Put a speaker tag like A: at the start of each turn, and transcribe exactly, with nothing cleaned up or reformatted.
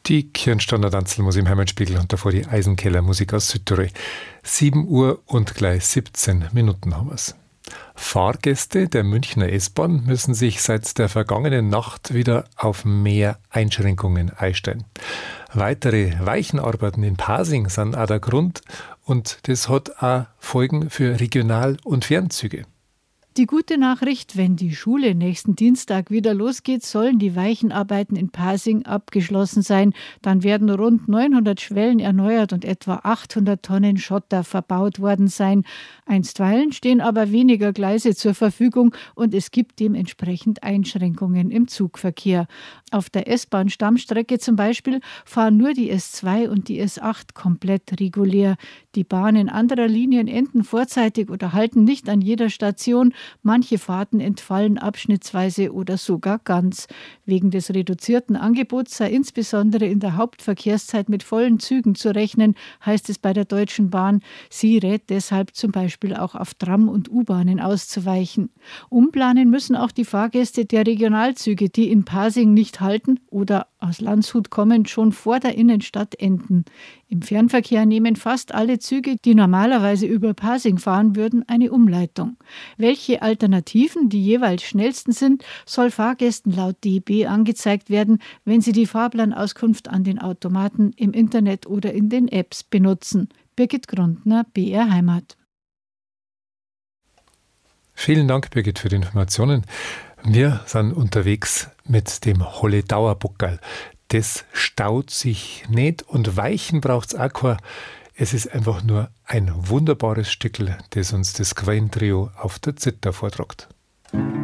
A: Die Kirnsteiner Danzel muss im Heimatspiegel und davor die Eisenkeller Musik aus Südtirol. sieben Uhr und gleich siebzehn Minuten haben wir's. Fahrgäste der Münchner S-Bahn müssen sich seit der vergangenen Nacht wieder auf mehr Einschränkungen einstellen. Weitere Weichenarbeiten in Pasing sind auch der Grund und das hat auch Folgen für Regional- und Fernzüge.
B: Die gute Nachricht, wenn die Schule nächsten Dienstag wieder losgeht, sollen die Weichenarbeiten in Pasing abgeschlossen sein. Dann werden rund neunhundert Schwellen erneuert und etwa achthundert Tonnen Schotter verbaut worden sein. Einstweilen stehen aber weniger Gleise zur Verfügung und es gibt dementsprechend Einschränkungen im Zugverkehr. Auf der S-Bahn-Stammstrecke zum Beispiel fahren nur die S zwei und die S acht komplett regulär. Die Bahnen anderer Linien enden vorzeitig oder halten nicht an jeder Station. Manche Fahrten entfallen abschnittsweise oder sogar ganz. Wegen des reduzierten Angebots sei insbesondere in der Hauptverkehrszeit mit vollen Zügen zu rechnen, heißt es bei der Deutschen Bahn. Sie rät deshalb zum Beispiel auch auf Tram- und U-Bahnen auszuweichen. Umplanen müssen auch die Fahrgäste der Regionalzüge, die in Pasing nicht halten oder aus Landshut kommend schon vor der Innenstadt enden. Im Fernverkehr nehmen fast alle Züge, die normalerweise über Pasing fahren würden, eine Umleitung. Welche Alternativen die jeweils schnellsten sind, soll Fahrgästen laut D B angezeigt werden, wenn sie die Fahrplanauskunft an den Automaten im Internet oder in den Apps benutzen. Birgit Grundner, B R Heimat.
A: Vielen Dank, Birgit, für die Informationen. Wir sind unterwegs mit dem Holle Dauerbockerl. Das staut sich nicht und Weichen braucht es auch kein. Es ist einfach nur ein wunderbares Stückel, das uns das Quellentrio auf der Zither vortragt.